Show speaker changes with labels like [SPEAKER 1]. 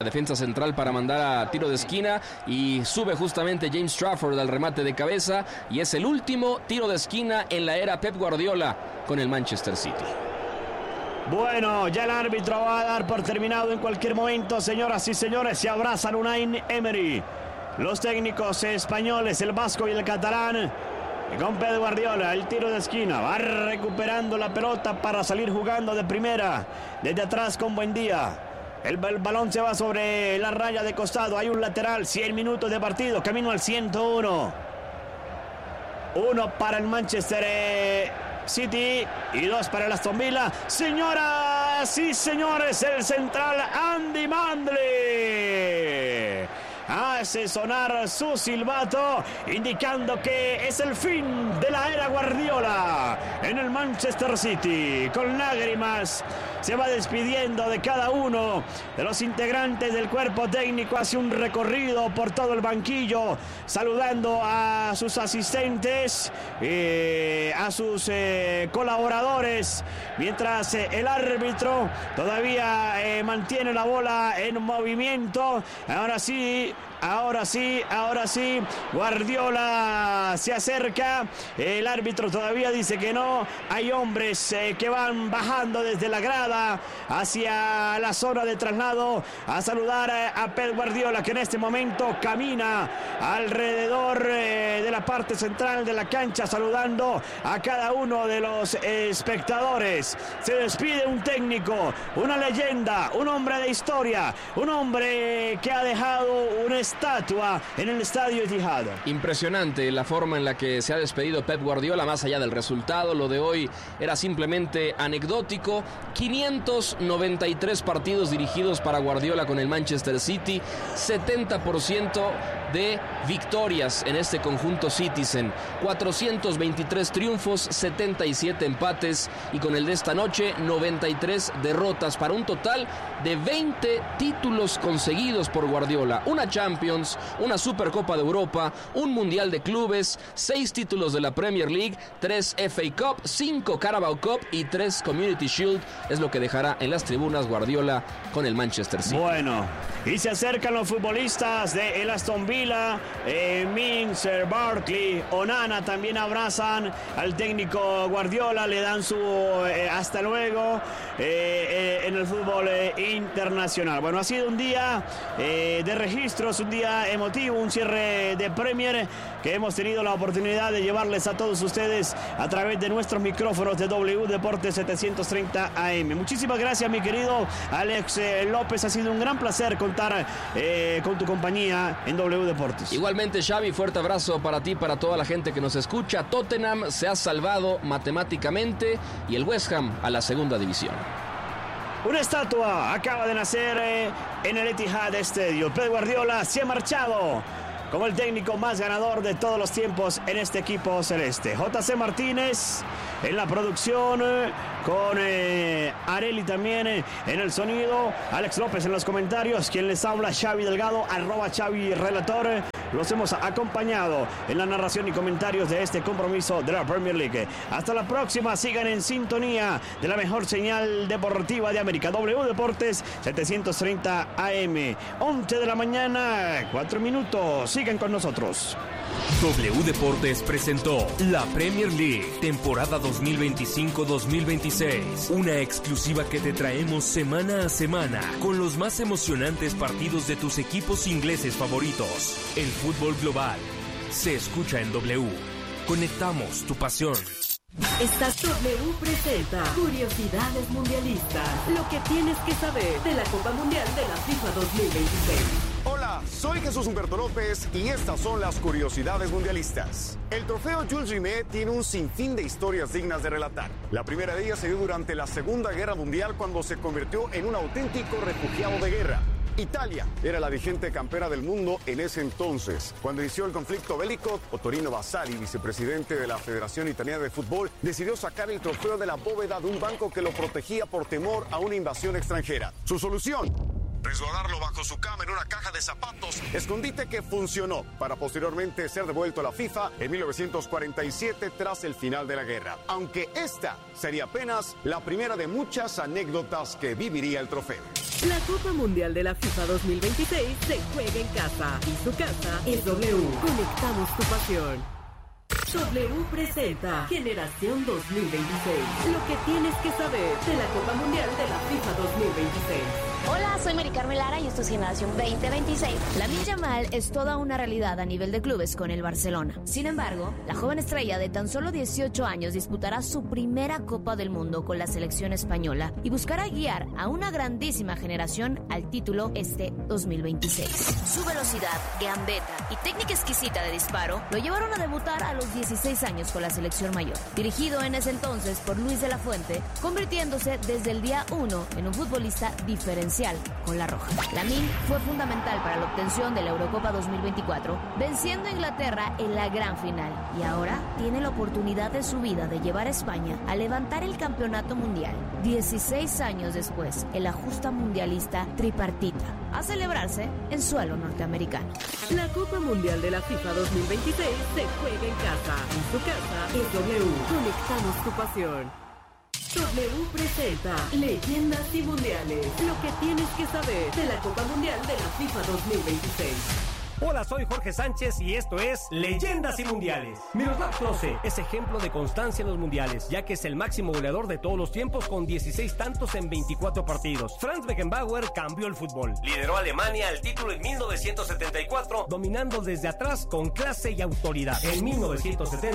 [SPEAKER 1] defensa central para mandar a tiro de esquina y sube justamente James Trafford al remate de cabeza y es el último tiro de esquina en la era Pep Guardiola con el Manchester City.
[SPEAKER 2] Bueno, ya el árbitro va a dar por terminado en cualquier momento, señoras y señores. Se abrazan Unai Emery, los técnicos españoles, el vasco y el catalán. Y con Pep Guardiola, el tiro de esquina, va recuperando la pelota para salir jugando de primera, desde atrás con Buendía. El balón se va sobre la raya de costado, hay un lateral, 100 minutos de partido, camino al 101. 1 para el Manchester City y 2 para el Aston Villa. Señoras y señores, el central Andy Mandley hace sonar su silbato indicando que es el fin de la era Guardiola en el Manchester City. Con lágrimas se va despidiendo de cada uno de los integrantes del cuerpo técnico, hace un recorrido por todo el banquillo saludando a sus asistentes, a sus colaboradores, mientras el árbitro todavía mantiene la bola en movimiento. Ahora sí, Guardiola se acerca, el árbitro todavía dice que no, hay hombres que van bajando desde la grada hacia la zona de traslado a saludar a Pep Guardiola, que en este momento camina alrededor de la parte central de la cancha saludando a cada uno de los espectadores. Se despide un técnico, una leyenda, un hombre de historia, un hombre que ha dejado una estatua en el estadio Etihad.
[SPEAKER 1] Impresionante la forma en la que se ha despedido Pep Guardiola, más allá del resultado. Lo de hoy era simplemente anecdótico. 593 partidos dirigidos para Guardiola con el Manchester City, 70% de victorias en este conjunto Citizen, 423 triunfos, 77 empates y con el de esta noche 93 derrotas para un total de 20 títulos conseguidos por Guardiola. Una Champions, una Supercopa de Europa, un Mundial de Clubes, 6 títulos de la Premier League, 3 FA Cup, 5 Carabao Cup y 3 Community Shield. Es lo que dejará en las tribunas Guardiola con el Manchester City.
[SPEAKER 2] Bueno, y se acercan los futbolistas de el Aston Villa, Mings, Barkley, Onana también abrazan al técnico Guardiola, le dan su hasta luego en el fútbol internacional. Bueno, ha sido un día de registros, un día emotivo, un cierre de Premier que hemos tenido la oportunidad de llevarles a todos ustedes a través de nuestros micrófonos de W Deportes 730 AM. Muchísimas gracias, mi querido Alex López, ha sido un gran placer contar con tu compañía en W Deportes.
[SPEAKER 1] Igualmente, Xavi, fuerte abrazo para ti, para toda la gente que nos escucha. Tottenham se ha salvado matemáticamente y el West Ham a la segunda división.
[SPEAKER 2] Una estatua acaba de nacer en el Etihad Stadium. Pep Guardiola se ha marchado como el técnico más ganador de todos los tiempos en este equipo celeste. JC Martínez en la producción, con Areli también en el sonido, Alex López en los comentarios, quien les habla, Xavi Delgado, @Xavi Relator. Los hemos acompañado en la narración y comentarios de este compromiso de la Premier League. Hasta la próxima, sigan en sintonía de la mejor señal deportiva de América, W Deportes 730 AM. 11 de la mañana, 4 minutos. Sigan con nosotros.
[SPEAKER 3] W Deportes presentó la Premier League, temporada 2025-2026. Una exclusiva que te traemos semana a semana, con los más emocionantes partidos de tus equipos ingleses favoritos. El fútbol global se escucha en W. Conectamos tu pasión.
[SPEAKER 4] Estás W presenta Curiosidades Mundialistas. Lo que tienes que saber de la Copa Mundial de la FIFA 2026.
[SPEAKER 5] Hola, soy Jesús Humberto López y estas son las curiosidades mundialistas. El trofeo Jules Rimet tiene un sinfín de historias dignas de relatar. La primera de ellas se dio durante la Segunda Guerra Mundial, cuando se convirtió en un auténtico refugiado de guerra. Italia era la vigente campera del mundo en ese entonces. Cuando inició el conflicto bélico, Ottorino Vasari, vicepresidente de la Federación Italiana de Fútbol, decidió sacar el trofeo de la bóveda de un banco que lo protegía por temor a una invasión extranjera. Su solución: resguardarlo bajo su cama en una caja de zapatos, escondite que funcionó para posteriormente ser devuelto a la FIFA en 1947 tras el final de la guerra. Aunque esta sería apenas la primera de muchas anécdotas que viviría el trofeo.
[SPEAKER 4] La Copa Mundial de la FIFA 2026 se juega en casa y su casa es W. Conectamos tu pasión. W presenta Generación 2026. Lo que tienes que saber de la Copa Mundial de la FIFA 2026.
[SPEAKER 6] Hola, soy Mari Carmen Lara y esto es Generación 2026.
[SPEAKER 7] Lamine Yamal es toda una realidad a nivel de clubes con el Barcelona. Sin embargo, la joven estrella de tan solo 18 años disputará su primera Copa del Mundo con la selección española y buscará guiar a una grandísima generación al título este 2026. Su velocidad, gambeta y técnica exquisita de disparo lo llevaron a debutar a los 16 años con la selección mayor, dirigido en ese entonces por Luis de la Fuente, convirtiéndose desde el día 1 en un futbolista diferencial con la roja. Lamine fue fundamental para la obtención de la Eurocopa 2024, venciendo a Inglaterra en la gran final, y ahora tiene la oportunidad de su vida de llevar a España a levantar el campeonato mundial. 16 años después, en la justa mundialista tripartita, a celebrarse en suelo norteamericano.
[SPEAKER 4] La Copa Mundial de la FIFA 2026 se juega en casa y su casa es W. Conectamos tu pasión. W presenta Leyendas y Mundiales. Lo que tienes que saber de la Copa Mundial de la FIFA 2026.
[SPEAKER 8] Hola, soy Jorge Sánchez y esto es Leyendas y Mundiales. Miroslav Klose es ejemplo de constancia en los mundiales, ya que es el máximo goleador de todos los tiempos con 16 tantos en 24 partidos. Franz Beckenbauer cambió el fútbol. Lideró a Alemania al título en 1974, dominando desde atrás con clase y autoridad. En 1970